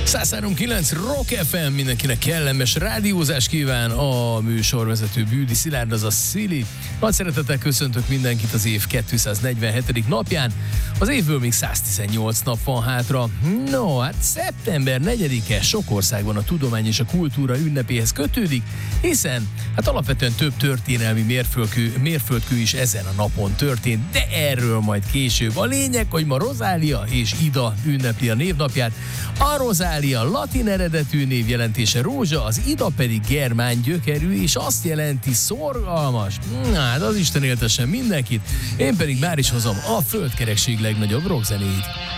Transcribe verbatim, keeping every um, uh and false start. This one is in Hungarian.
száz három kilenc Rock ef em, mindenkinek kellemes rádiózás kíván, a műsorvezető Bűdi Szilárd, az a Szili. Nagy szeretettel köszöntök mindenkit az év kétszáznegyvenhetedik napján. Az évből még száztizennyolc nap van hátra. No, hát szeptember negyedike sok országban a tudomány és a kultúra ünnepéhez kötődik, hiszen hát alapvetően több történelmi mérföldkő, mérföldkő is ezen a napon történt, de erről majd később. A lényeg, hogy ma Rozália és Ida ünnepli a névnapját. A Rozália latin eredetű névjelentése rózsa, az Ida pedig germán gyökerű, és azt jelenti szorgalmas. Na, hát az Isten éltessen mindenkit, én pedig már is hozom a földkerekség legnagyobb rockzenéit.